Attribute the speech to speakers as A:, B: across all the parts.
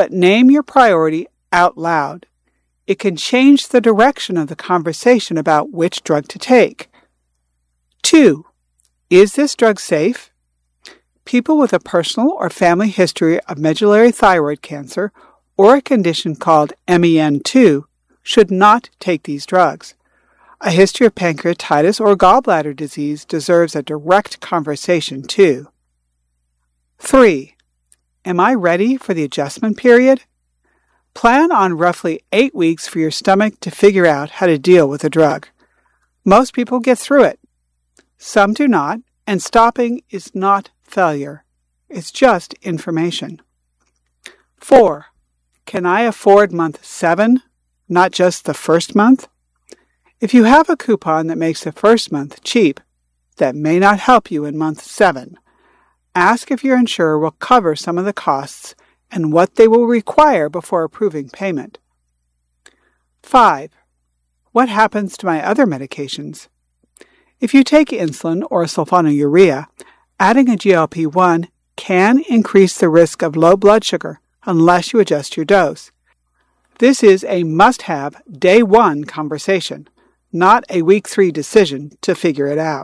A: but name your priority out loud. It can change the direction of the conversation about which drug to take. 2. Is this drug safe? People with a personal or family history of medullary thyroid cancer or a condition called MEN2 should not take these drugs. A history of pancreatitis or gallbladder disease deserves a direct conversation too. 3. Am I ready for the adjustment period? Plan on roughly 8 weeks for your stomach to figure out how to deal with the drug. Most people get through it. Some do not, and stopping is not failure. It's just information. 4. Can I afford month 7, not just the first month? If you have a coupon that makes the first month cheap, that may not help you in month 7. Ask if your insurer will cover some of the costs and what they will require before approving payment. 5. What happens to my other medications? If you take insulin or sulfonylurea, adding a GLP-1 can increase the risk of low blood sugar unless you adjust your dose. This is a must-have day 1 conversation, not a week 3 decision to figure it out.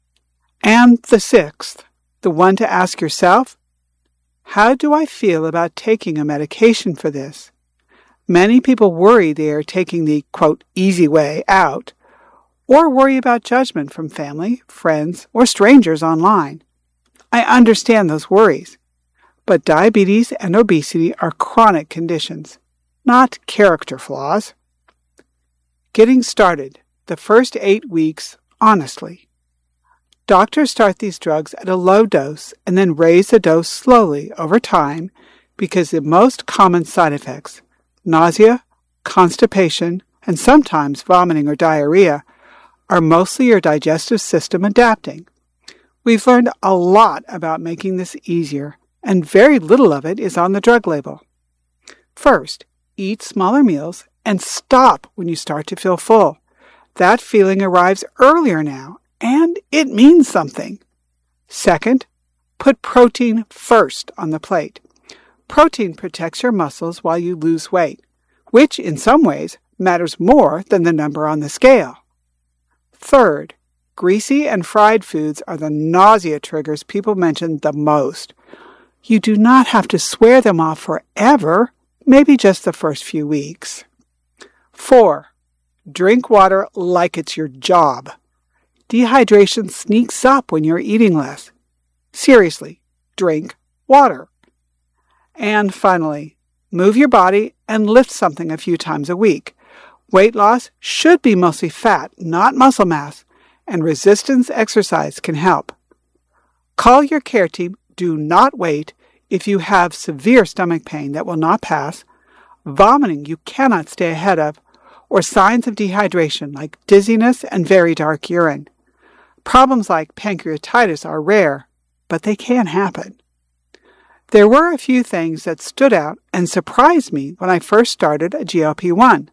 A: And the 6th, the one to ask yourself, how do I feel about taking a medication for this? Many people worry they are taking the, quote, easy way out, or worry about judgment from family, friends, or strangers online. I understand those worries, but diabetes and obesity are chronic conditions, not character flaws. Getting started, the first 8 weeks, honestly. Doctors start these drugs at a low dose and then raise the dose slowly over time because the most common side effects, nausea, constipation, and sometimes vomiting or diarrhea, are mostly your digestive system adapting. We've learned a lot about making this easier, and very little of it is on the drug label. First, eat smaller meals and stop when you start to feel full. That feeling arrives earlier now, and it means something. Second, put protein first on the plate. Protein protects your muscles while you lose weight, which in some ways matters more than the number on the scale. Third, greasy and fried foods are the nausea triggers people mention the most. You do not have to swear them off forever, maybe just the first few weeks. 4. Drink water like it's your job. Dehydration sneaks up when you're eating less. Seriously, drink water. And finally, move your body and lift something a few times a week. Weight loss should be mostly fat, not muscle mass, and resistance exercise can help. Call your care team. Do not wait if you have severe stomach pain that will not pass, vomiting you cannot stay ahead of, or signs of dehydration like dizziness and very dark urine. Problems like pancreatitis are rare, but they can happen. There were a few things that stood out and surprised me when I first started a GLP-1.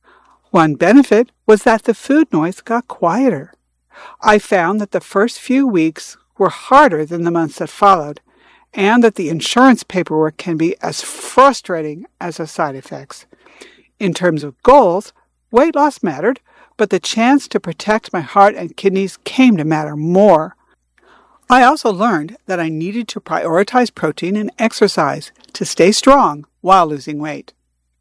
A: One benefit was that the food noise got quieter. I found that the first few weeks were harder than the months that followed, and that the insurance paperwork can be as frustrating as the side effects. In terms of goals, weight loss mattered, but the chance to protect my heart and kidneys came to matter more. I also learned that I needed to prioritize protein and exercise to stay strong while losing weight.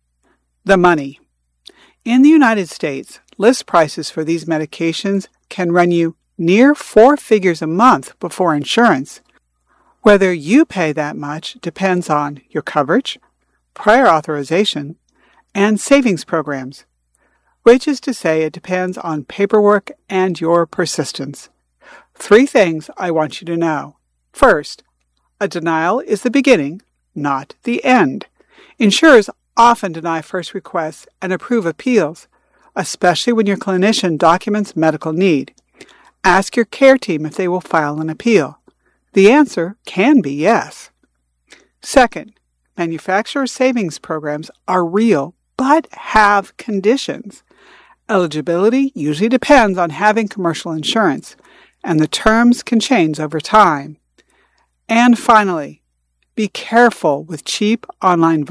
A: The money. In the United States, list prices for these medications can run you near 4 figures a month before insurance. Whether you pay that much depends on your coverage, prior authorization, and savings programs, which is to say it depends on paperwork and your persistence. 3 things I want you to know. First, a denial is the beginning, not the end. Insurers often deny first requests and approve appeals, especially when your clinician documents medical need. Ask your care team if they will file an appeal. The answer can be yes. Second, manufacturer savings programs are real but have conditions. Eligibility usually depends on having commercial insurance, and the terms can change over time. And finally, be careful with cheap online